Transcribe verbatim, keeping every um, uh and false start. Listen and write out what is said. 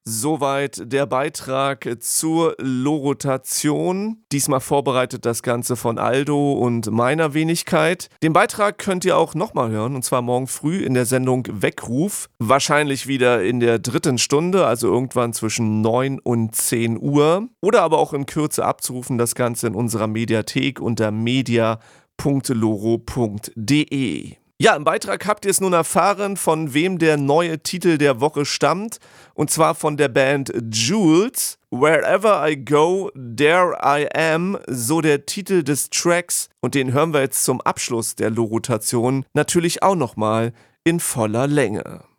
Soweit der Beitrag zur Lorotation. Diesmal vorbereitet das Ganze von Aldo und meiner Wenigkeit. Den Beitrag könnt ihr auch nochmal hören, und zwar morgen früh in der Sendung Weckruf. Wahrscheinlich wieder in der dritten Stunde, also irgendwann zwischen neun und zehn Uhr. Oder aber auch in Kürze abzurufen, das Ganze in unserer Mediathek unter media punkt loro punkt de. Ja, im Beitrag habt ihr es nun erfahren, von wem der neue Titel der Woche stammt. Und zwar von der Band Jules. Wherever I go, there I am, so der Titel des Tracks. Und den hören wir jetzt zum Abschluss der Lorotation natürlich auch nochmal in voller Länge.